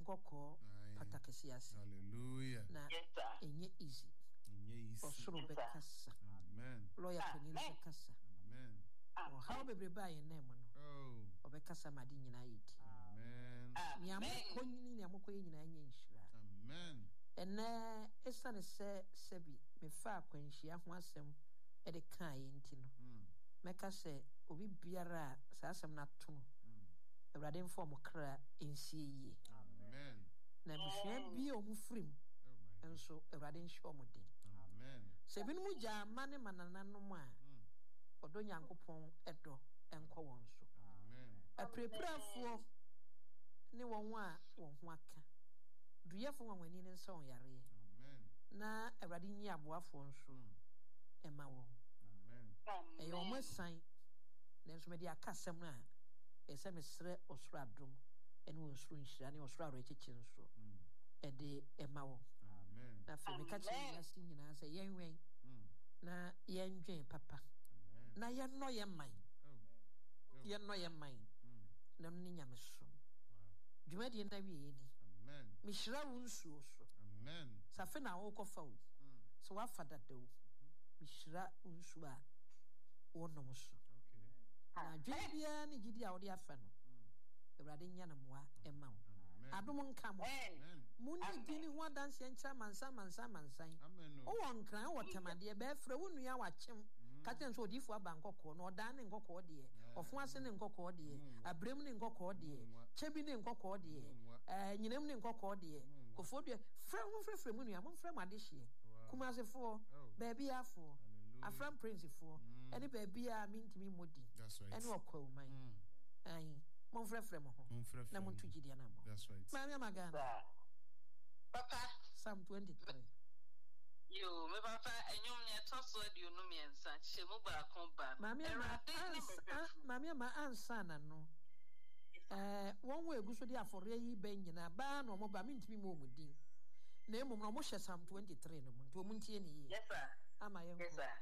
nkoko patakesiase. Hallelujah. Na enye easy. Osoro bekasa. Amen. Lawyer penini kasa. Amen. O how bebre ba ye name no. Oh. Obekasa madi nyina yiti. Amen. Ni amoko nyini ni amoko ye nyina anye nhira. Amen. Ene esane se sebi me fa akwanhia ho asem e de kan ye nti no. Meka se obi biara sa asem na to no. Ewrade mfo mo kra ensie yi. Amen. Na bihwe bi o mu frim. Enso ewrade nhwe mo den. Amen. Se binu gya mane manananom a odo nyankopon edo enko won so. Amen. Apreprafo ne won a won ho aka. Duyefo wanwani ne nsa on yare. Amen. Na ewrade nyi aboafo nso ema won. Amen. E yo masan na nso me di akasem na ese mesre osoro adom ene osoro nhira ne osoro aro echichi nso e de ema won. Amen. Na fe me ka chi yasi nyina se yenwen na yendwen papa. Na yenno yeman. Yenno yeman. Na no nyame so. Dwumadi na wie ni. Amen. Mihira wo nsuo so. Amen. Safe na wo kofa wo. So wa fada de wo. Mihira wo nsuo a wo nom so. Okay. Na dwebia ni gidi a wo de afa no. Ewrade nya na moa ema wo. Adom nka mo. Muni dini ho adanse encha mansan. Amen. O won kran wo temade be frɛ wo nua wachem. Ka ten so odifo abankoko no odan ne nkoko de. Ofo ase ne nkoko de. Abrem ne nkoko de. Chebi ne nkoko de. Nyinam ne nkoko de. Kofo de frɛ mu nua mo frɛ made hye. Kumasefo baabi afo. Afram principal. Ene baabi a mintimi modi. Ene okwa man. Ai Monfrefre mo ho. Na muntu gidi na mo. That's right. Mami Magana. Papa. Psalm 23. Yo, me papa enyom nye toso di onu miensa. Chemu ba kon ba. Mami ma ansa na no. Won we egu so di afore yi ben nyina ba na mo ba mintimi mo mudin. Na emom no mo hye Psalm 23 no muntu omuntie ne yi. Yes sir. Ama yen. Yes sir.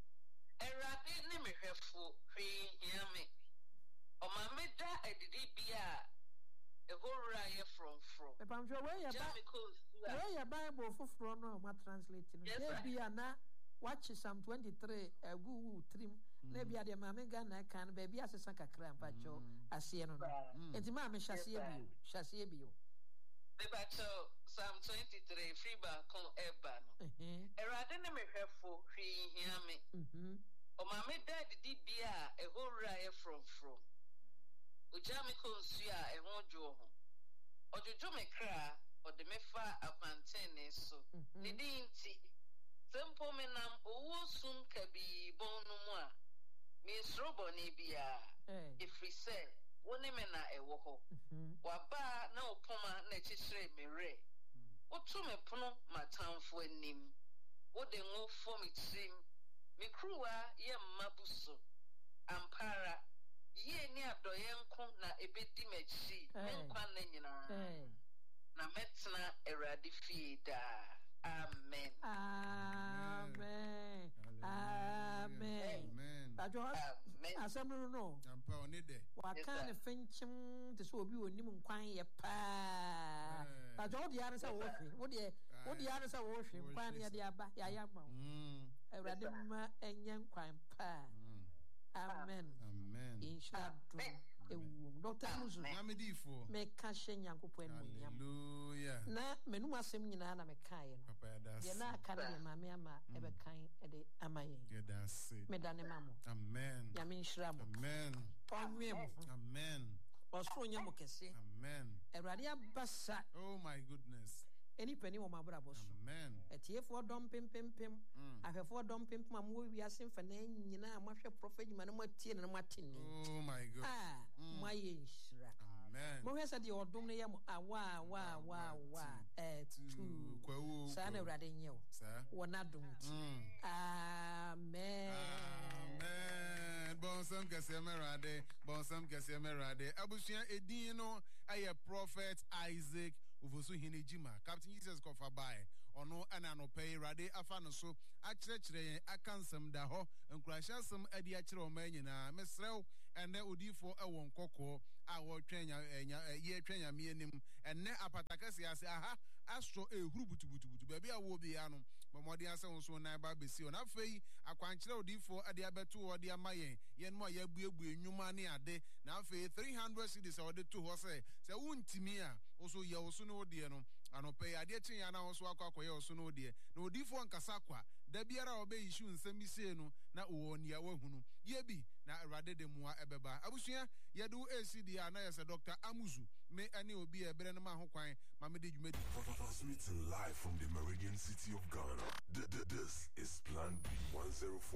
Erade ne mehwefo hwe hiame. O ma meda edidi bia ehorura ye from. Me pam sure where ya Bible foforo no ma translate no. Dey bia na watch Psalm 23 egu trim na bia de ma me ga na kan ba bia asesa kakra mpa cho ase no. Enti ma me hyase bio. Bebacho Psalm 23 free ba kon eba no. Erade ne mehwefo hwe hiame. O ma meda edidi bia ehorura ye from. Ujami konsuya ehonjo ho. Ojojo mekra ode mefa akwantene so. Didi nti sempo menam owo sum kabi bonu mu a me srobo ne bia. Efrise woni me na ewo ho. Waba na opoma na chichire mere. Otu me pono matamfo anim. Wode ngo fo me trim. Me kruwa ye mmabuso. Ampara ye ni adoyenko na ebedi machi menkwa na nyina na metna erade fie da. Amen. Amen. Ajo asem no ampa oni de wa kan fenchim te so obi onim nkwan ye pa ajo de are sa wo hwe wo de are sa wo hwe nkwan ye de aba ya ya ma erade ma enye nkwan pa. Amen. Amen. Inshallah. Dr. Muzu. Namedifo. Me ka hyenyankopɔ anuonyam. Hallelujah. Na menum asɛm nyinaa na me kae no. Papa das. Ye na aka na maame ama e be kan e de ama yen. Ye das. Me da ne mamo. Amen. Ya me nhyira mo. Amen. Onwe mo. Amen. Osoro nya mo kese. Amen. Awurade abasa. Oh my goodness. Any penny wo mabra boso. Amen. Etiefo dom pem. Ahwefo dom pem am wo wiase mfa na nyina amahwe prophet nyima na matie na matene. Oh my God. My nhyira. Amen. Mo hwesa de odom ne yam awa tu. Kwawo. Sa na Awurade nyew. Sa. Wona dom ti. Amen. Amen. Bonsam kese merade. Abusua edin no aye prophet Isaac Uvosu Hinejima. Captain Jesus kofa bae. Ono ana no pay rade afa no so akyerɛkyerɛ akansam da ho nkurahyansam adi akyerɛ o man nyina mesrew ene odifo ewon kokko our train year train ya meanim and ne apatakasi ase aha astro ehuru butubutu baby a wo bia no mamodi ase won na ba besi on afei akwankyere odifo ade abeto ode amayen yen mo ya buebu enwuma ne ade na afei 300 cedis ode to ho se wuntimi a oso ye oso no de no anope ade kyen ya na oso akwakoye oso no de na odifo nkasa kwa da biara obe issue nsem bisie no na wo nia wahunu ye bi na awrade de mua ebeba abusua yedu ACD na yese Dr. Amuzu me ani obi ebere no ma ho kwan ma me de dwuma di transmitting live from the Meridian City of Ghana. This is Plan B 104.